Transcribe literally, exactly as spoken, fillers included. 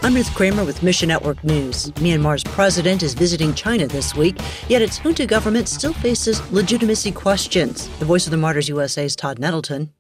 I'm Ruth Kramer with Mission Network News. Myanmar's president is visiting China this week, yet its junta government still faces legitimacy questions. The Voice of the Martyrs U S A's Todd Nettleton.